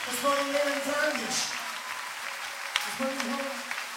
Gospodin Levan Frandić. Gospodin Levan.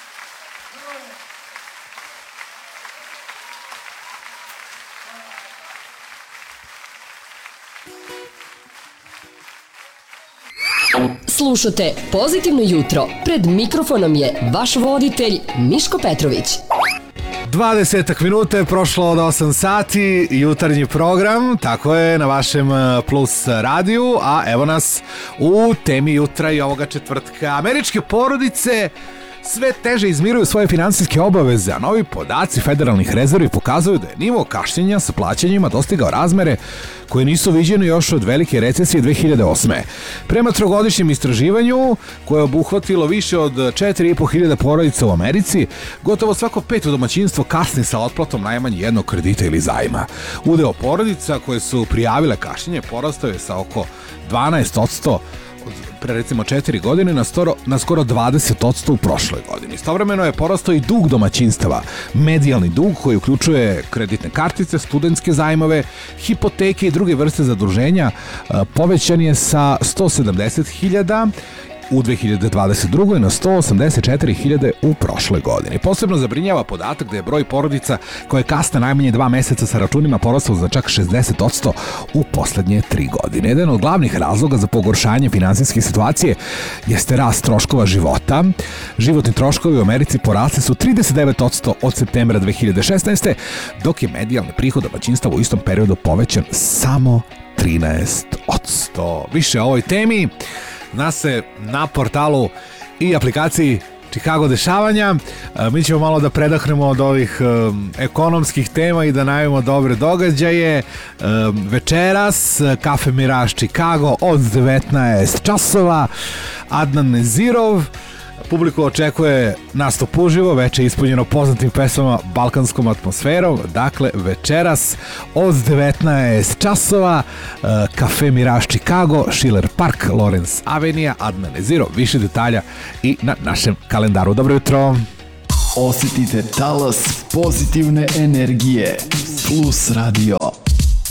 Slušate Pozitivno jutro. Pred mikrofonom je vaš voditelj Miško Petrović. 20 minuta je prošlo od 8 sati, jutarnji program, tako je, na vašem Plus radiju, a evo nas u temi jutra i ovoga četvrtka. Američke porodice sve teže izmiruju svoje finansijske obaveze, a novi podaci federalnih rezervi pokazuju da je nivo kašnjenja sa plaćanjima dostigao razmere koje nisu viđene još od velike recesije 2008. Prema trogodišnjem istraživanju, koje je obuhvatilo više od 4.500 porodica u Americi, gotovo svako peto domaćinstvo kasni sa otplatom najmanje jednog kredita ili zajma. Udeo porodica koje su prijavile kašnjenje porastao je sa oko 12% pre recimo 4 godine na skoro 20% u prošloj godini. Istovremeno je porastao i dug domaćinstava, medijalni dug koji uključuje kreditne kartice, studentske zajmove, hipoteke i druge vrste zaduženja, povećan je sa 170.000 u 2022. na 184.000 u prošloj godini. Posebno zabrinjava podatak da je broj porodica koje kasne najmanje 2 meseca sa računima porastao za čak 60% u poslednje 3 godine. Jedan od glavnih razloga za pogoršanje finansijske situacije jeste rast troškova života. Životni troškovi u Americi porasli su 39% od septembra 2016. dok je medijalni prihod domaćinstava u istom periodu povećan samo 13%. Više o ovoj temi nas se na portalu i aplikaciji Chicago dešavanja. Mi ćemo malo da predahnemo od ovih ekonomskih tema i da najavimo dobre događaje. Večeras Kafe Miraž Chicago od 19 časova. Adnan Nezirov. Publiku očekuje nastup uživo, veče ispunjeno poznatim pesmama balkanskom atmosferom. Dakle, večeras od 19 časova, Kafe Miraž Chicago, Schiller Park, Lawrence Avenue, Adnan Nezirov. Više detalja i na našem kalendaru. Dobro jutro! Osjetite talas pozitivne energije. Plus radio.